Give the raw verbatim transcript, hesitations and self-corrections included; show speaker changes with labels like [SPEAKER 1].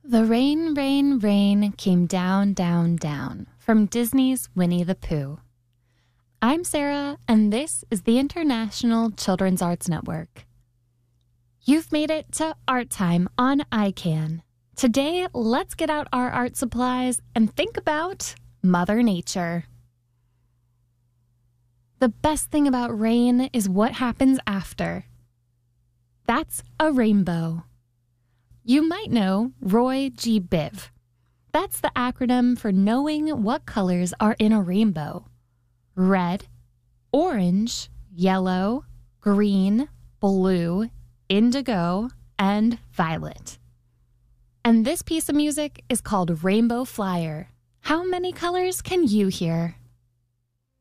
[SPEAKER 1] The rain, rain, rain came down, down, down from Disney's Winnie the Pooh. I'm Sarah, and this is the International Children's Arts Network. You've made it to Art Time on I CAN. Today, let's get out our art supplies and think about Mother Nature. The best thing about rain is what happens after. That's a rainbow. You might know Roy G. Biv. That's the acronym for knowing what colors are in a rainbow. Red, orange, yellow, green, blue, indigo, and violet. And this piece of music is called Rainbow Flyer. How many colors can you hear?